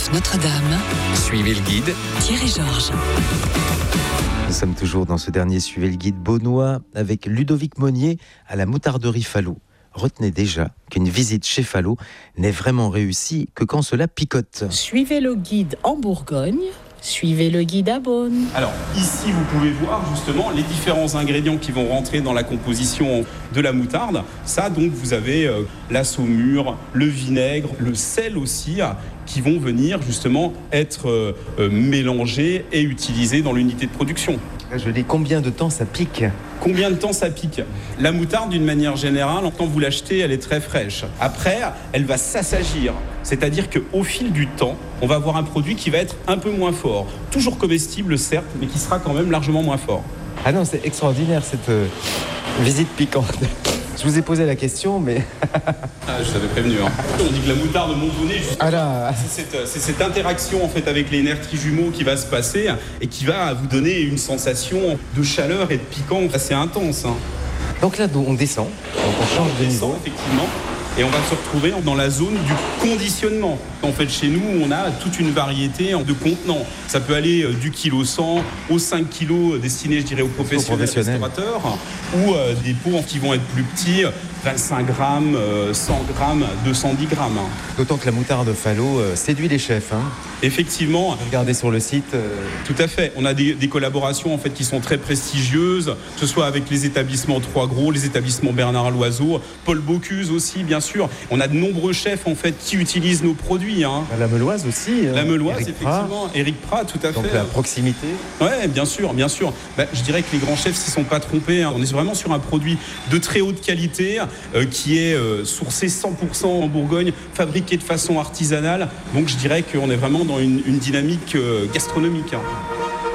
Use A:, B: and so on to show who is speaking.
A: France Notre-Dame.
B: Suivez le guide.
A: Thierry Georges.
C: Nous sommes toujours dans ce dernier Suivez le guide beaunois avec Ludovic Monnier à la moutarderie Falot. Retenez déjà qu'une visite chez Falot n'est vraiment réussie que quand cela picote.
D: Suivez le guide en Bourgogne. Suivez le guide à Beaune.
E: Alors ici vous pouvez voir justement les différents ingrédients qui vont rentrer dans la composition de la moutarde. Ça donc vous avez la saumure, le vinaigre, le sel aussi qui vont venir justement être mélangés et utilisés dans l'unité de production.
C: Je dis combien de temps ça pique ?
E: Combien de temps ça pique ? La moutarde, d'une manière générale, quand vous l'achetez, elle est très fraîche. Après, elle va s'assagir. C'est-à-dire qu'au fil du temps, on va avoir un produit qui va être un peu moins fort. Toujours comestible, certes, mais qui sera quand même largement moins fort.
C: Ah non, c'est extraordinaire cette visite piquante. Je vous ai posé la question, mais...
E: Je t'avais prévenu. On dit que la moutarde montonnée, c'est cette interaction en fait avec les nerfs trijumeaux qui va se passer et qui va vous donner une sensation de chaleur et de piquant assez intense.
C: Donc là, on descend, donc on change de niveau.
E: Effectivement. Et on va se retrouver dans la zone du conditionnement. En fait, chez nous, on a toute une variété de contenants. Ça peut aller du kilo 100 aux 5 kilos destinés, je dirais, aux professionnels restaurateurs, ou des pots qui vont être plus petits, 25 grammes, 100 grammes, 210 grammes.
C: D'autant que la moutarde Falot séduit les chefs.
E: Effectivement.
C: Regardez sur le site.
E: Tout à fait. On a des collaborations en fait qui sont très prestigieuses, que ce soit avec les établissements Trois Gros, les établissements Bernard Loiseau, Paul Bocuse aussi, bien sûr. On a de nombreux chefs en fait qui utilisent nos produits.
C: La Meuloise aussi.
E: La Meuloise, effectivement. Éric Prat, tout à fait.
C: Donc la proximité.
E: Ouais, bien sûr, bien sûr. Je dirais que les grands chefs s'y sont pas trompés. On est vraiment sur un produit de très haute qualité qui est sourcé 100% en Bourgogne, fabriqué de façon artisanale. Donc je dirais qu'on est vraiment dans une dynamique gastronomique.